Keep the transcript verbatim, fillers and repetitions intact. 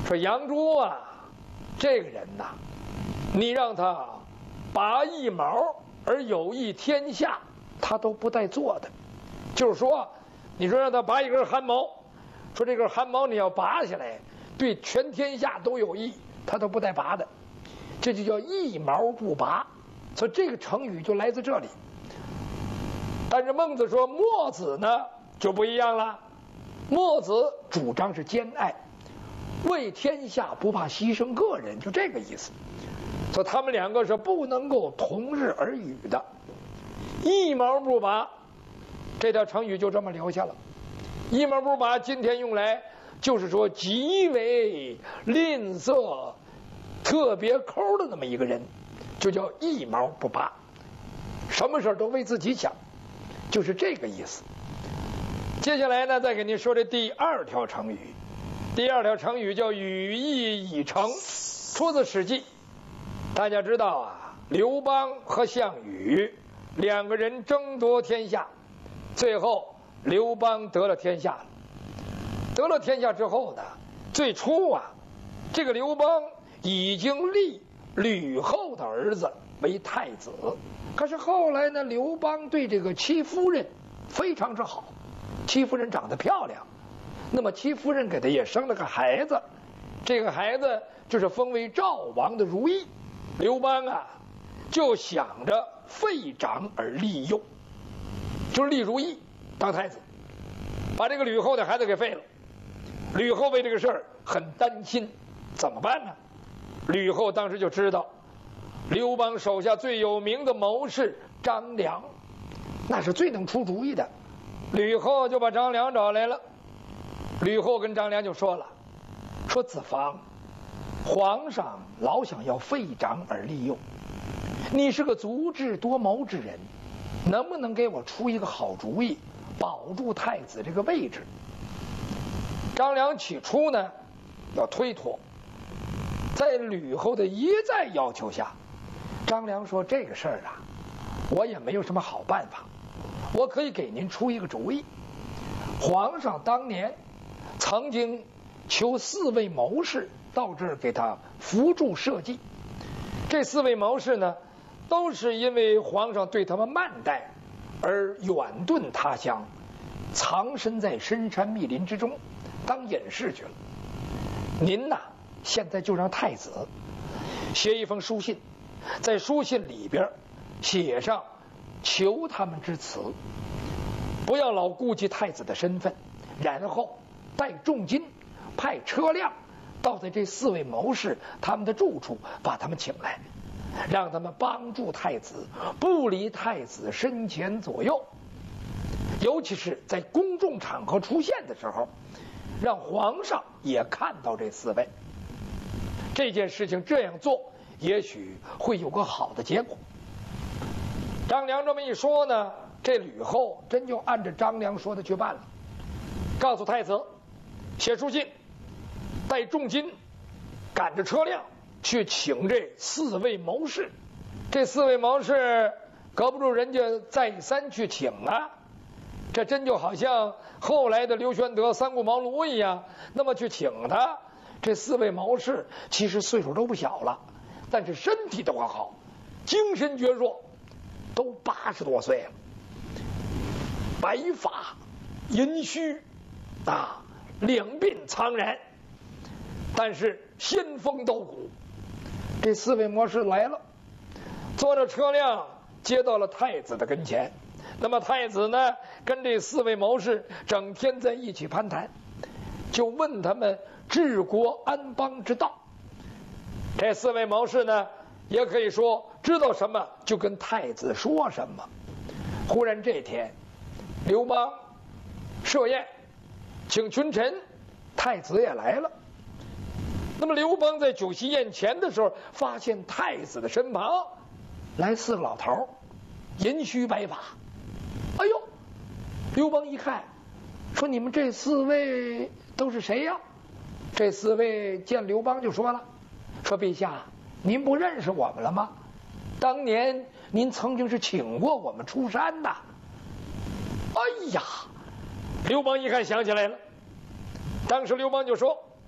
说杨朱啊，这个人呐，你让他拔一毛而有益天下，他都不带做的。就是说，你说让他拔一根汗毛，说这根汗毛你要拔下来，对全天下都有益，他都不带拔的。这就叫一毛不拔。所以这个成语就来自这里。但是孟子说墨子呢就不一样了，墨子主张是兼爱，为天下不怕牺牲个人，就这个意思。所以他们两个是不能够同日而语的。一毛不拔，这条成语就这么留下了。一毛不拔今天用来就是说极为吝啬、特别抠的那么一个人，就叫一毛不拔，什么事都为自己想，就是这个意思。接下来呢，再给您说这第二条成语。第二条成语叫语义已成，出自《史记》。大家知道啊，刘邦和项羽两个人争夺天下，最后刘邦得了天下了。得了天下之后呢，最初啊，这个刘邦已经立吕后的儿子为太子，可是后来呢，刘邦对这个戚夫人非常之好，戚夫人长得漂亮，那么戚夫人给他也生了个孩子，这个孩子就是封为赵王的如意。刘邦啊，就想着废长而立幼，就是立如意当太子，把这个吕后的孩子给废了。吕后为这个事儿很担心，怎么办呢？吕后当时就知道刘邦手下最有名的谋士张良，那是最能出主意的。吕后就把张良找来了。吕后跟张良就说了，说子房，皇上老想要废长而立幼，你是个足智多谋之人，能不能给我出一个好主意，保住太子这个位置？张良起初呢要推脱，在吕后的一再要求下，张良说这个事儿啊，我也没有什么好办法，我可以给您出一个主意。皇上当年曾经求四位谋士到这儿给他扶助社稷，这四位谋士呢，都是因为皇上对他们慢待而远遁他乡，藏身在深山密林之中当隐士去了。您呐，现在就让太子写一封书信，在书信里边写上求他们之词，不要老顾及太子的身份，然后带重金派车辆到在这四位谋士他们的住处，把他们请来，让他们帮助太子不离太子身前左右，尤其是在公众场合出现的时候，让皇上也看到这四位。这件事情这样做也许会有个好的结果。张良这么一说呢，这吕后真就按照张良说的去办了，告诉太子写书信，带重金赶着车辆去请这四位谋士。这四位谋士隔不住人家再三去请啊，这真就好像后来的刘玄德三顾茅庐一样，那么去请他。这四位谋士其实岁数都不小了，但是身体都很好，精神矍铄，都八十多岁了，白发银须啊，两鬓苍然，但是仙风道骨。这四位谋士来了，坐着车辆接到了太子的跟前。那么太子呢，跟这四位谋士整天在一起攀谈，就问他们治国安邦之道。这四位谋士呢，也可以说知道什么就跟太子说什么。忽然这天，刘邦设宴请群臣，太子也来了。那么刘邦在酒席宴前的时候，发现太子的身旁来四个老头，银须白发。哎呦，刘邦一看，说你们这四位都是谁呀？这四位见刘邦就说了，说陛下，您不认识我们了吗？当年您曾经是请过我们出山的。哎呀，刘邦一看想起来了，当时刘邦就说，